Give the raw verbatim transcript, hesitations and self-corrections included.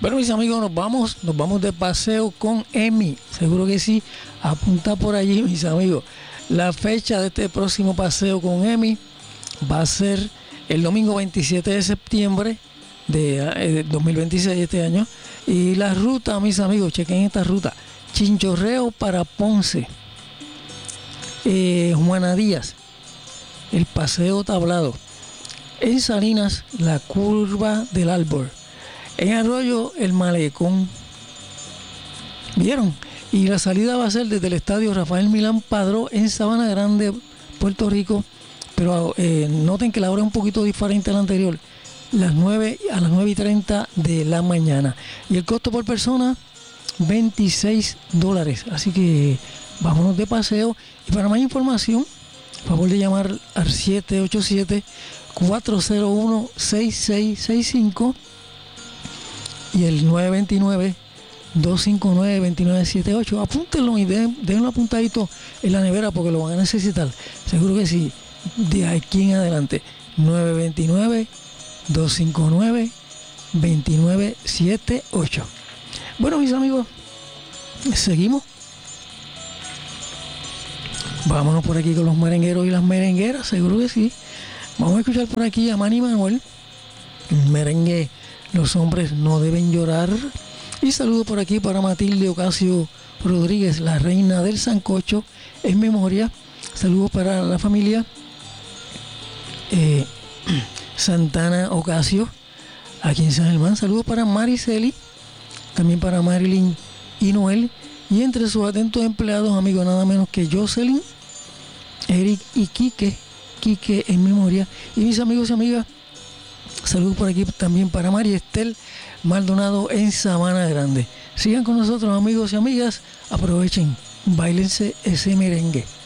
Bueno, mis amigos, nos vamos, nos vamos de paseo con Emi. Seguro que sí. Apunta por allí, mis amigos. La fecha de este próximo paseo con Emi va a ser el domingo veintisiete de septiembre de, de dos mil veintiséis, este año. Y la ruta, mis amigos, chequen esta ruta. Chinchorreo para Ponce. Eh, Juana Díaz. El Paseo Tablado. En Salinas, la Curva del Árbol. En Arroyo, el Malecón. ¿Vieron? Y la salida va a ser desde el estadio Rafael Milán Padró en Sabana Grande, Puerto Rico. Pero eh, noten que la hora es un poquito diferente a la anterior. Las nueve, a las nueve y treinta de la mañana. Y el costo por persona, veintiséis dólares. Así que vámonos de paseo. Y para más información, favor de llamar al siete ocho siete, cuatro cero uno, seis seis seis cinco y el nueve dos nueve, dos cinco nueve, dos nueve siete ocho. Apúntenlo y den, den un apuntadito en la nevera porque lo van a necesitar. Seguro que sí. De aquí en adelante. nueve dos nueve, dos cinco nueve, dos nueve siete ocho. Bueno, mis amigos, seguimos. Vámonos por aquí con los merengueros y las merengueras, seguro que sí. Vamos a escuchar por aquí a Manny Manuel, el merengue Los hombres no deben llorar. Y saludo por aquí para Matilde Ocasio Rodríguez, la reina del sancocho, en memoria. Saludos para la familia eh, Santana Ocasio, aquí en San Germán. Saludos para Mariceli, también para Marilyn y Noel. Y entre sus atentos empleados, amigos, nada menos que Jocelyn, Eric y Quique, Quique en memoria. Y mis amigos y amigas, saludos por aquí también para María Estel Maldonado en Sabana Grande. Sigan con nosotros, amigos y amigas, aprovechen, báilense ese merengue.